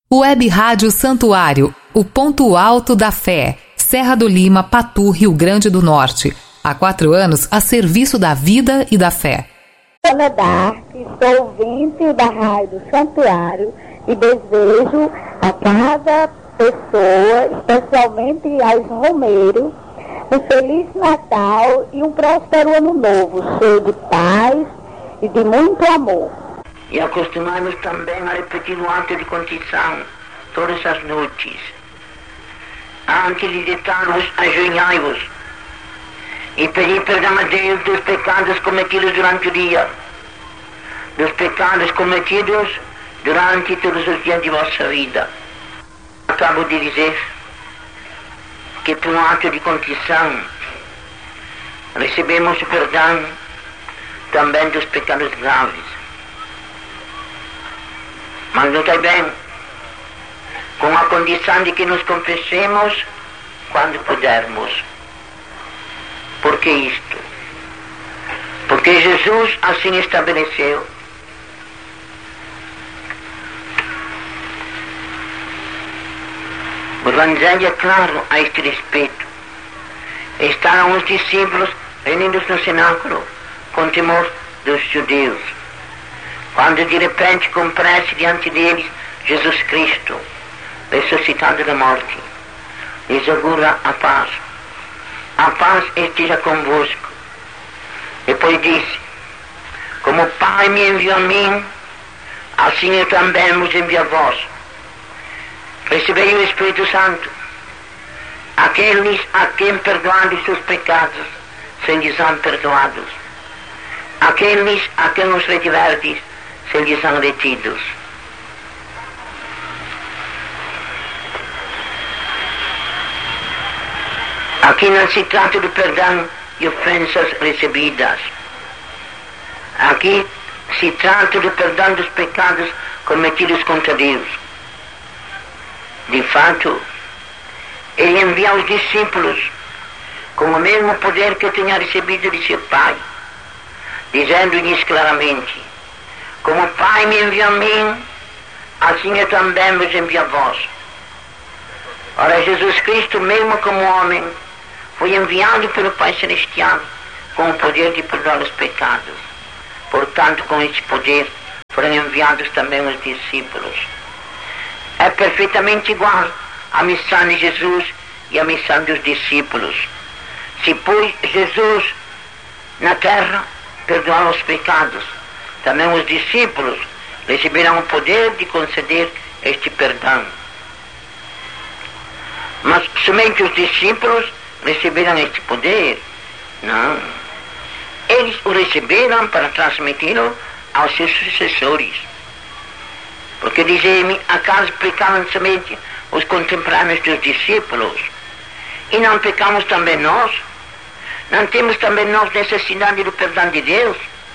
Web Rádio Santuário, o ponto alto da fé. Serra do Lima, Patu, Rio Grande do Norte. Há 4 anos, a serviço da vida e da fé. Ana Dark, sou ouvinte da Rádio Santuário e desejo a cada pessoa, especialmente aos romeiros, um Feliz Natal e um próspero Ano Novo, cheio de paz e de muito amor. E acostumamos também a repetir o ato de contrição todas as noites. Antes de deitar-vos, ajoelhai-vos e pedir perdão a Deus dos pecados cometidos durante o dia, dos pecados cometidos durante todos os dias de vossa vida. Acabo de dizer que por um ato de contrição recebemos o perdão também dos pecados graves. Mas notai bem, com a condição de que nos confessemos quando pudermos. Por que isto? Porque Jesus assim estabeleceu. O Evangelho é claro a este respeito. Estavam os discípulos reunidos no cenáculo com temor dos judeus, quando de repente comparece diante deles Jesus Cristo, ressuscitado da morte, lhes augura a paz. A paz esteja convosco. Depois disse: como o Pai me enviou a mim, assim eu também vos envio a vós. Recebei o Espírito Santo. Aqueles a quem perdoados seus pecados, se-lhes-ão perdoados. Aqueles a quem os retiverdes, se-lhes-ão retidos. Aqui não se trata do perdão de ofensas recebidas. Aqui se trata do perdão dos pecados cometidos contra Deus. De fato, ele envia os discípulos com o mesmo poder que tinha recebido de seu Pai, dizendo-lhes claramente: como o Pai me enviou a mim, assim eu também vos envio a vós. Ora, Jesus Cristo, mesmo como homem, foi enviado pelo Pai Celestial com o poder de perdoar os pecados. Portanto, com esse poder foram enviados também os discípulos. É perfeitamente igual a missão de Jesus e a missão dos discípulos. Se, pois, Jesus na terra perdoar os pecados, também os discípulos receberão o poder de conceder este perdão. Mas somente os discípulos receberam este poder? Não. Eles o receberam para transmiti-lo aos seus sucessores. Porque dizem-me, acaso pecaram somente os contemporâneos dos discípulos? E não pecamos também nós? Não temos também nós necessidade do perdão de Deus?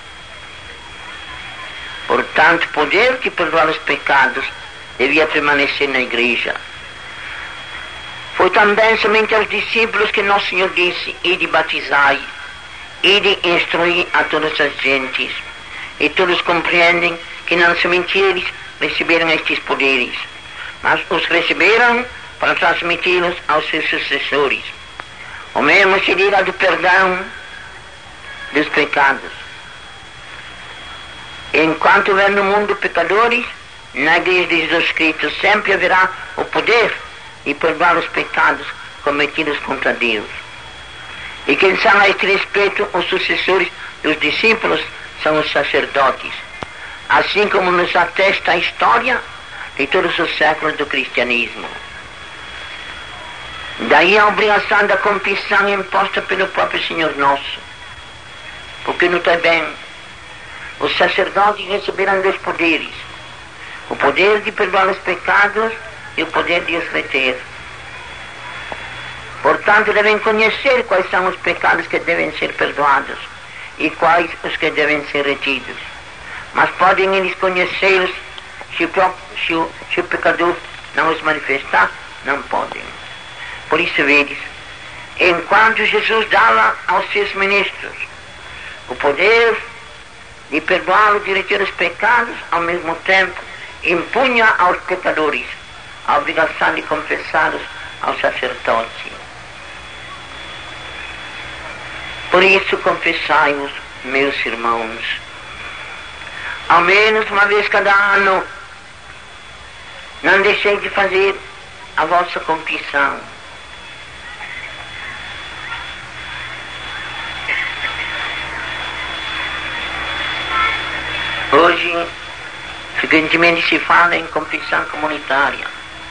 Portanto, o poder de perdoar os pecados devia permanecer na igreja. Foi também somente aos discípulos que Nosso Senhor disse: ide batizai, ide instruir a todas as gentes. E todos compreendem que não somente eles receberam estes poderes, mas os receberam para transmiti-los aos seus sucessores. O mesmo se dirá do perdão dos pecados. Enquanto houver no mundo pecadores, na igreja de Jesus Cristo sempre haverá o poder de perdoar os pecados cometidos contra Deus. E quem são a este respeito os sucessores dos discípulos são os sacerdotes, assim como nos atesta a história de todos os séculos do cristianismo. Daí a obrigação da confissão imposta pelo próprio Senhor Nosso. Porque notai bem, os sacerdotes receberam 2 poderes: o poder de perdoar os pecados e o poder de os reter. Portanto, devem conhecer quais são os pecados que devem ser perdoados e quais os que devem ser retidos. Mas podem eles conhecê-los se o pecador não os manifestar? Não podem. Por isso, vedes, enquanto Jesus dava aos seus ministros o poder de perdoar e de reter os pecados, ao mesmo tempo impunha aos pecadores a obrigação de confessá-los ao sacerdote. Por isso confessai-vos, meus irmãos, ao menos uma vez cada ano. Não deixei de fazer a vossa confissão. Hoje, frequentemente se fala em confissão comunitária.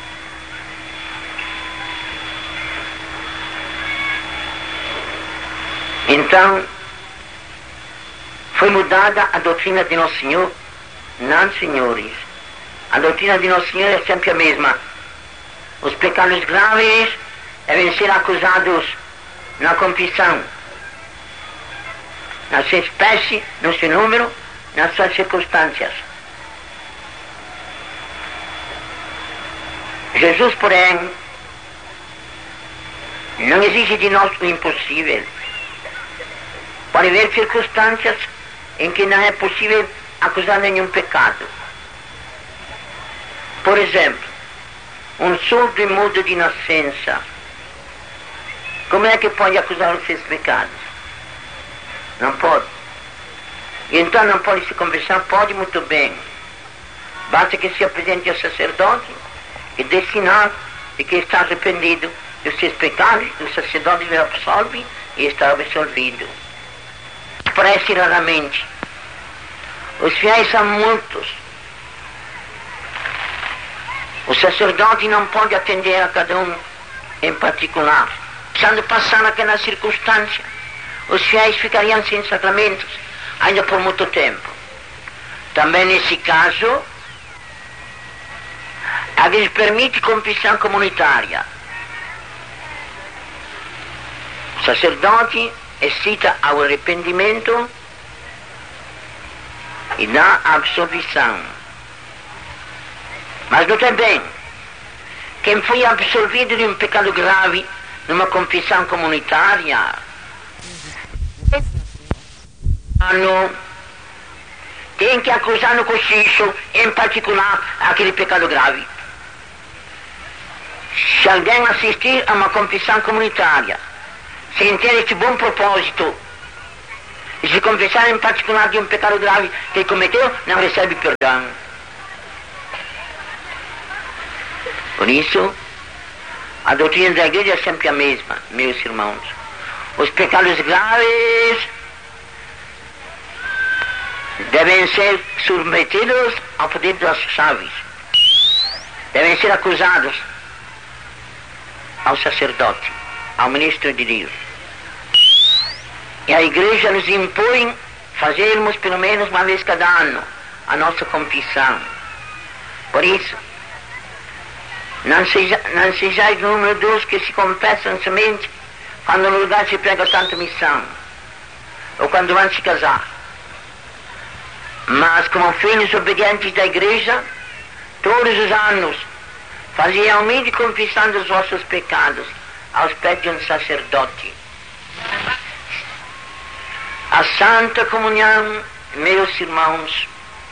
Então, foi mudada a doutrina de Nosso Senhor? Não, senhores. A doutrina de Nosso Senhor é sempre a mesma. Os pecados graves devem ser acusados na confissão, na sua espécie, no seu número, nas suas circunstâncias. Jesus, porém, não exige de nós o impossível. Pode haver circunstâncias em que não é possível acusar nenhum pecado. Por exemplo, um surdo e mudo de nascença. Como é que pode acusar os seus pecados? Não pode. E então não pode se confessar? Pode muito bem. Basta que se apresente ao sacerdote e dê sinal de que está arrependido dos seus pecados, o sacerdote lhe absolve e está absolvido. Parece raramente. Os fiéis são muitos. O sacerdote não pode atender a cada um em particular. Quando passar naquela circunstância, os fiéis ficariam sem sacramentos ainda por muito tempo. Também nesse caso, a lhes permite confissão comunitária. O sacerdote excita ao arrependimento e dá a absolvição. Mas note bem, quem foi absolvido de um pecado grave numa confissão comunitária, tem que acusar no cochicho, em particular, aquele pecado grave. Se alguém assistir a uma confissão comunitária, sem ter este bom propósito, e se confessar em particular de um pecado grave que cometeu, não recebe perdão. Por isso, a doutrina da igreja é sempre a mesma, meus irmãos. Os pecados graves devem ser submetidos ao poder das chaves. Devem ser acusados ao sacerdote, ao ministro de Deus. E a igreja nos impõe fazermos pelo menos uma vez cada ano a nossa confissão. Por isso, não sejais número dos que se confessam somente quando no lugar se prega Santa Missão, ou quando vão se casar. Mas como filhos obedientes da igreja, todos os anos, faziam humilde confissão dos vossos pecados aos pés de um sacerdote. A Santa Comunhão, meus irmãos,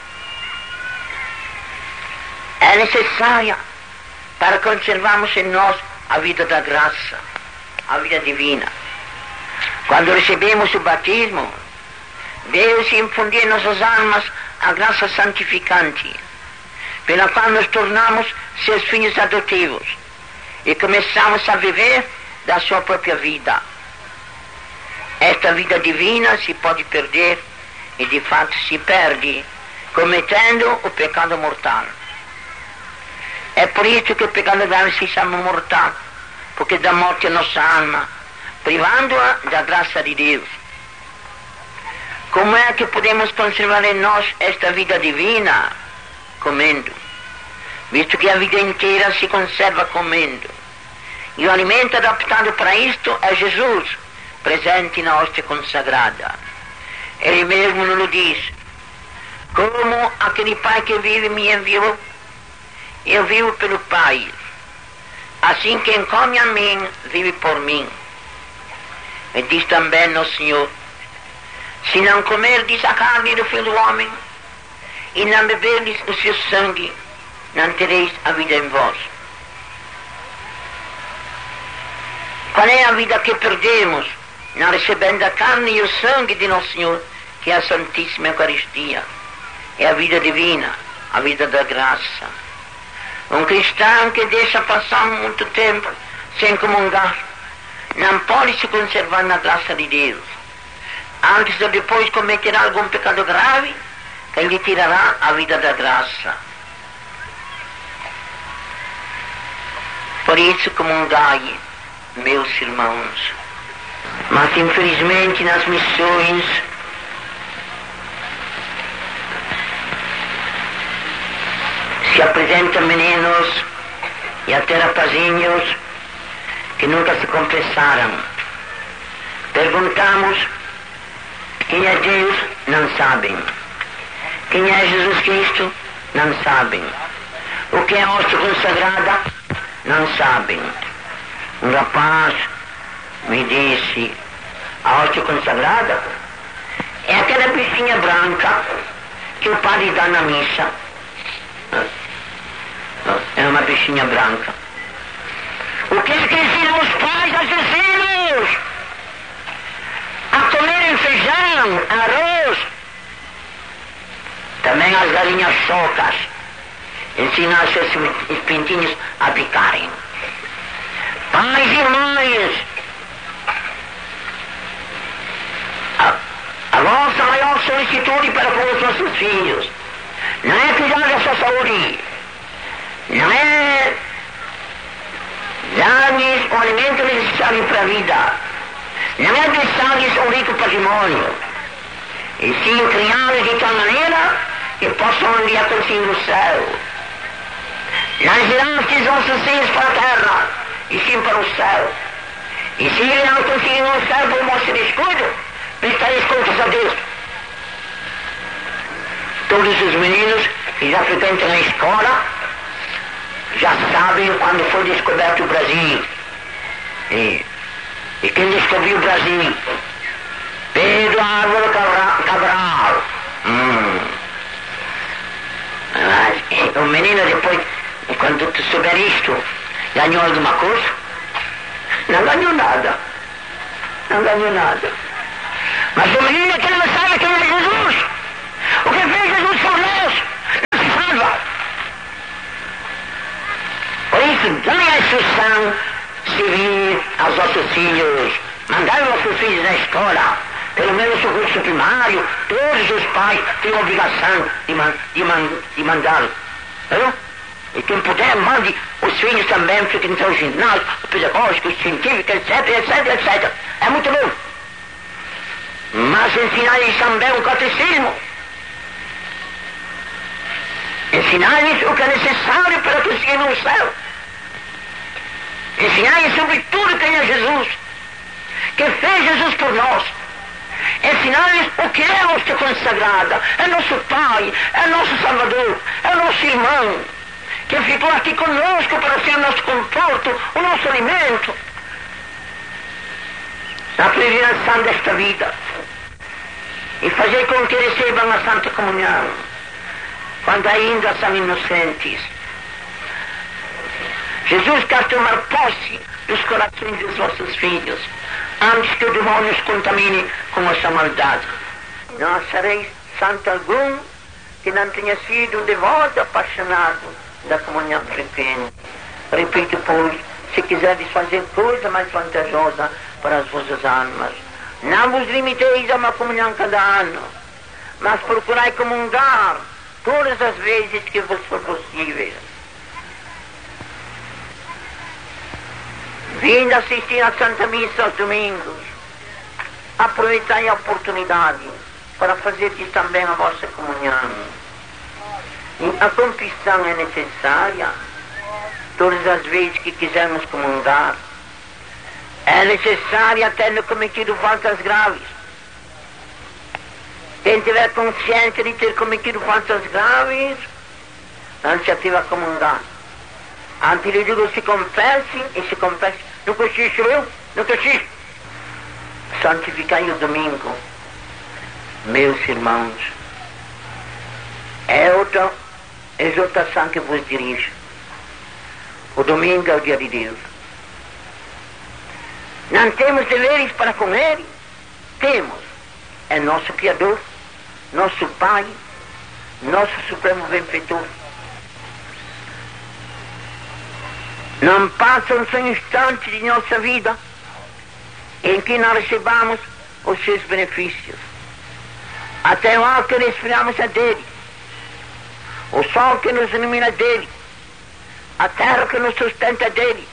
é necessária para conservarmos em nós a vida da graça, a vida divina. Quando recebemos o batismo, Deus infundiu em nossas almas a graça santificante, pela qual nos tornamos seus filhos adotivos e começamos a viver da sua própria vida. Esta vida divina se pode perder, e de fato se perde, cometendo o pecado mortal. É por isso que o pecado grave se chama mortal, porque dá morte à nossa alma, privando-a da graça de Deus. Como é que podemos conservar em nós esta vida divina? Comendo. Visto que a vida inteira se conserva comendo. E o alimento adaptado para isto é Jesus, presente na hóstia consagrada. Ele mesmo nos diz: como aquele Pai que vive me enviou, eu vivo pelo Pai. Assim quem come a mim, vive por mim. E diz também nosso Senhor: se não comerdes a carne do Filho do Homem, e não beberdes o seu sangue, não tereis a vida em vós. Qual é a vida que perdemos? Não recebendo a carne e o sangue de Nosso Senhor, que é a Santíssima Eucaristia. É a vida divina, a vida da graça. Um cristão que deixa passar muito tempo sem comungar, não pode se conservar na graça de Deus. Antes ou depois cometerá algum pecado grave, que lhe tirará a vida da graça. Por isso comungai, meus irmãos. Mas infelizmente nas missões se apresentam meninos e até rapazinhos que nunca se confessaram. Perguntamos quem é Deus, não sabem. Quem é Jesus Cristo, não sabem. O que é a hóstia consagrada, não sabem. Um rapaz me disse, a hóstia consagrada é aquela bichinha branca que o padre dá na missa. É uma bichinha branca. O que é que ensinam os pais aos seus filhos? A comerem feijão, arroz. Também as galinhas socas. Ensinam os seus pintinhos a picarem. Pais e mães, a vossa maior solicitude para com os vossos filhos não é cuidar da sua saúde, não é dar-lhes o alimento necessário para a vida, não é deixar-lhes um rico patrimônio, e sim criá-los de tal maneira que possam um dia conseguir o céu. Não girastes vossos filhos para a terra, e sim para o céu. E se ele não conseguir o céu por vosso descuido, prestareis contas a Deus. Todos os meninos que já frequentam a escola já sabem quando foi descoberto o Brasil. E quem descobriu o Brasil? Pedro Álvaro Cabral. Mas o menino depois, quando tu souber isto, ganhou alguma coisa? Não ganhou nada. Não ganhou nada. Mas o menino que não sabe quem é Jesus, o que fez Jesus por nós, não salva. Por isso, dai a instrução civil aos vossos filhos. Mandai os vossos filhos na escola, pelo menos o curso primário. Todos os pais têm a obrigação de mandar. Viu? E quem puder, mande os filhos também frequentar o ginásio, o pedagógico, o científico, etc, etc, etc. É muito bom. Mas ensinar-lhes também o catecismo. Ensinar-lhes o que é necessário para conseguir o céu. Ensinar-lhes sobre tudo quem é Jesus, que fez Jesus por nós. Ensinar-lhes o que é a hóstia consagrada. É nosso Pai, é nosso Salvador, é nosso irmão, que ficou aqui conosco para ser o nosso conforto, o nosso alimento, na peregrinação desta vida, e fazer com que recebam a Santa Comunhão, quando ainda são inocentes. Jesus quer tomar posse dos corações dos vossos filhos, antes que o demônio os contamine com a sua maldade. Não achareis santo algum que não tenha sido um devoto apaixonado da comunhão frequente. Repito, pois, se quiserdes fazer coisa mais vantajosa para as vossas almas, não vos limiteis a uma comunhão cada ano, mas procurai comungar todas as vezes que vos for possível. Vindo assistir à Santa Missa aos domingos, aproveitai a oportunidade para fazerdes também a vossa comunhão. E a confissão é necessária todas as vezes que quisermos comungar. É necessária tendo cometido faltas graves. Quem tiver consciência de ter cometido faltas graves, não se ativa a comungar. Antes de tudo se confesse e se confesse. No cochicho, viu? No cochicho. Santificai o domingo, meus irmãos. É outra exortação que vos dirijo. O domingo é o dia de Deus. Não temos deveres para com Ele? Temos. É nosso Criador, nosso Pai, nosso Supremo Benfeitor. Não passa um só instante de nossa vida em que não recebamos os seus benefícios. Até o ar que respiramos é dele, o sol que nos ilumina é dele, a terra que nos sustenta é dele,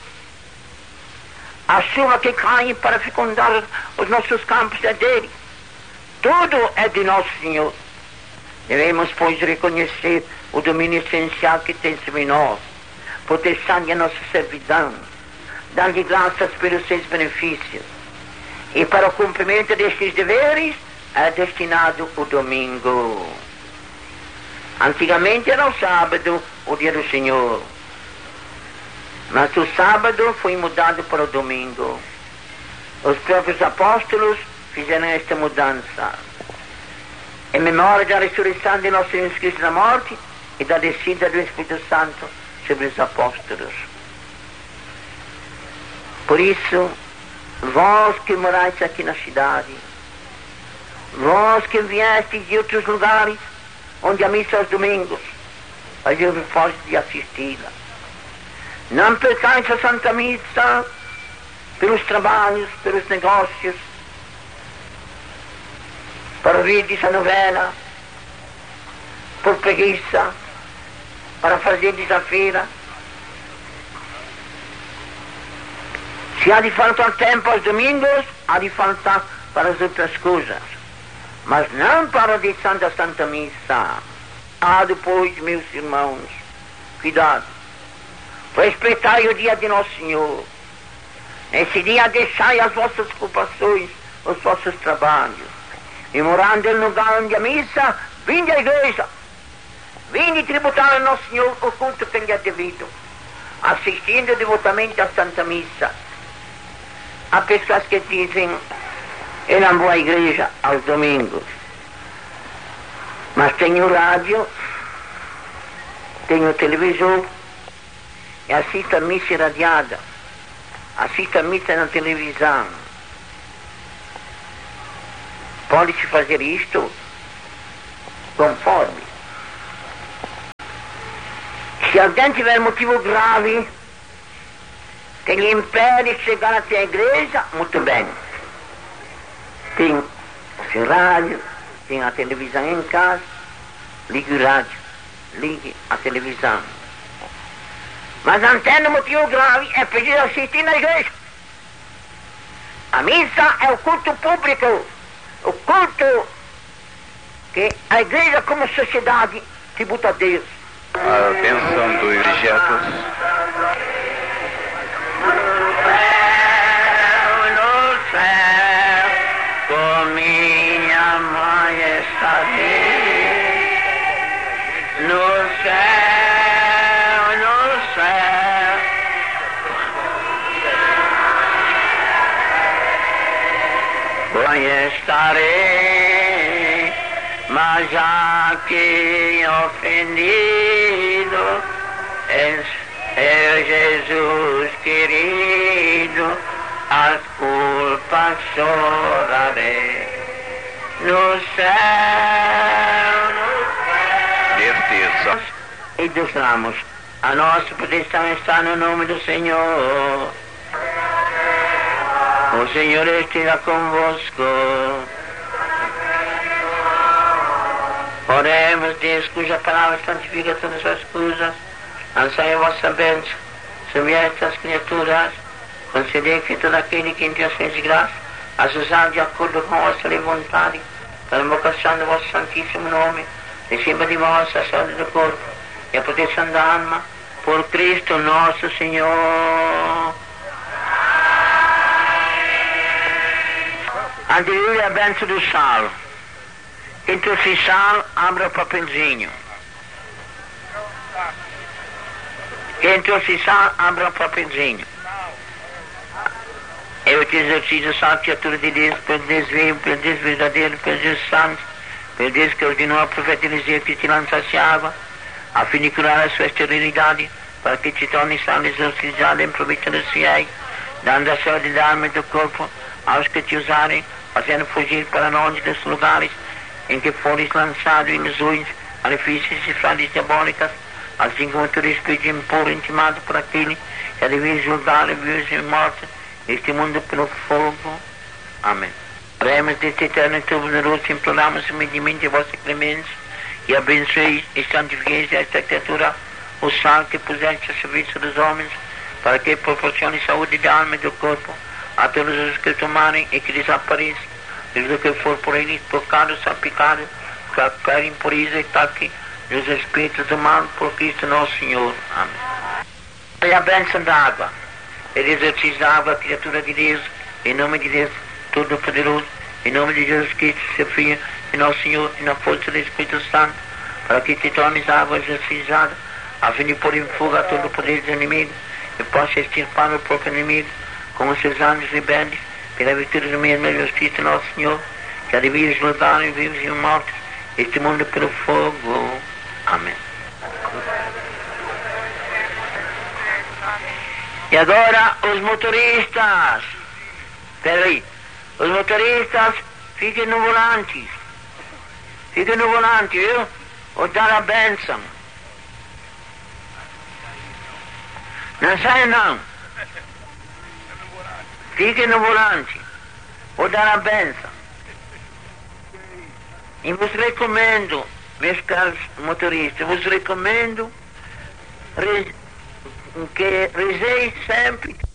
a chuva que cai para fecundar os nossos campos é dele. Tudo é de nosso Senhor. Devemos, pois, reconhecer o domínio essencial que tem sobre nós, proteção a nossa servidão, dando graças pelos seus benefícios. E para o cumprimento destes deveres é destinado o domingo. Antigamente era o sábado, o dia do Senhor. Mas o sábado foi mudado para o domingo. Os próprios apóstolos fizeram esta mudança. Em memória da ressurreição de nosso Senhor Cristo da morte e da descida do Espírito Santo sobre os apóstolos. Por isso, vós que morais aqui na cidade, vós que viestes de outros lugares, onde a missa aos domingos, fazei o reforço de assisti-la. Não percais a Santa Missa pelos trabalhos, pelos negócios, para ouvir a novela, por preguiça, para fazer desafio. Se há de faltar tempo aos domingos, há de faltar para as outras coisas, mas não para a audição da Santa Missa. Ah, depois, meus irmãos, cuidado, respeitai o dia de Nosso Senhor. Nesse dia deixai as vossas ocupações, os vossos trabalhos, e morando no lugar onde a missa, vinde à igreja, vinde tributar a Nosso Senhor o culto que lhe é devido, assistindo devotamente à Santa Missa. Há pessoas que dizem, eu não vou à igreja aos domingos, mas tenho rádio, tenho televisor, e assisto a missa irradiada, assisto a missa na televisão. Pode-se fazer isto conforme. Se alguém tiver motivo grave que lhe impede de chegar até a igreja, muito bem. Tem o seu rádio, tem a televisão em casa, ligue o rádio, ligue a televisão. Mas não tendo motivo grave, é preciso assistir na igreja. A missa é o culto público, o culto que a igreja como sociedade tributa a Deus. A bênção dos objetos. No céu, com minha majestade, no céu, no céu. Estarei, mas já que ofendido é Jesus querido, as culpas chorarei no céu, Destes. e dos ramos. A nossa proteção está no nome do Senhor. O Senhor esteja convosco. Oremos, Deus, cuja palavra santifica todas as coisas. Ansai a vossa bênção sobre estas criaturas. Concedei que todo aquele que entre as fez de graça, as usar de acordo com a vossa vontade, pela invocação do vosso santíssimo nome, receba de vós a saúde do corpo e a proteção da alma, por Cristo nosso Senhor. Aleluia, a bênção do sal. Quem trouxe sal, abra o papelzinho. Quem trouxe sal, abra o papelzinho. Eu te exercito, salve, criatura de Deus, pelo Deus vivo, pelo Deus verdadeiro, pelo Deus santo, pelo Deus que ordenou a profeta Eliseu que te lançasse água, a fim de curar a sua esterilidade, para que te torne sal exorcizado em proveito dos fiéis. dando a saúde da alma e do corpo aos que te usarem, fazendo fugir para longe dos lugares em que fores lançado ilusões, artifícios e frases diabólicas, assim como todo espírito impuro intimado por aquele que devia julgar vivos e mortos, este mundo pelo fogo. Amém. Oremos deste eterno e todo-poderoso, imploramos humildemente a vossa clemência e abençoeis e santifiqueis esta criatura, o sal que puseste a serviço dos homens, para que proporcione saúde da alma e do corpo a todos os que tomarem e que desapareçam, desde que for por eles tocado, salpicado, qualquer impureza e ataque dos espíritos do mal, por Cristo nosso Senhor. Amém. E a bênção da água. Ele exercício da água, criatura de Deus, em nome de Deus Todo-Poderoso, em nome de Jesus Cristo, seu Filho, e nosso Senhor, e na força do Espírito Santo, para que te tornes água exercitada, a fim de pôr em fuga todo o poder dos inimigos, e possa extirpar o próprio inimigo, com os seus anjos rebeldes, pela virtude do mesmo Jesus Cristo, nosso Senhor, que há de vir julgar em vivos e mortos, este mundo pelo fogo. Amém. E agora os motoristas. Espera aí. Os motoristas fiquem no volante. Fiquem no volante, viu? Vou dar a bênção. Não sai não. Fiquem no volante. Vou dar a bênção. E vos recomendo, meus caros motoristas, vos recomendo que rezeis sempre